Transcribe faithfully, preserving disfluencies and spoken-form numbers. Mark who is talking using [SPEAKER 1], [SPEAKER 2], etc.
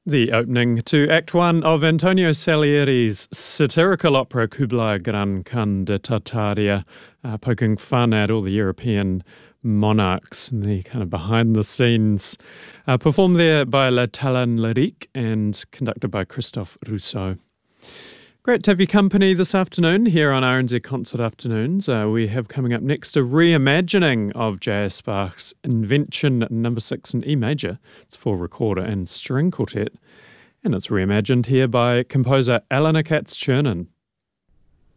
[SPEAKER 1] The opening to Act One of Antonio Salieri's satirical opera Kubla Gran Khan de Tartaria, uh, poking fun at all the European monarchs and the kind of behind-the-scenes, uh, performed there by La Talent Lyrique and conducted by Christophe Rousseau. Great to have your company this afternoon here on R N Z Concert Afternoons. Uh, we have coming up next a reimagining of J S Bach's Invention number six in E major. It's for recorder and string quartet, and it's reimagined here by composer Elena Katz-Chernin.